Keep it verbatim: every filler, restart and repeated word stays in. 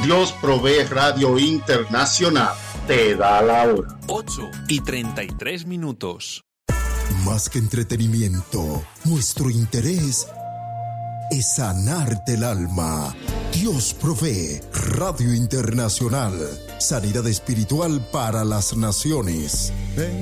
Dios Provee Radio Internacional te da la hora. ocho y treinta y tres minutos. Más que entretenimiento, nuestro interés es sanarte el alma. Dios Provee Radio Internacional. Sanidad espiritual para las naciones.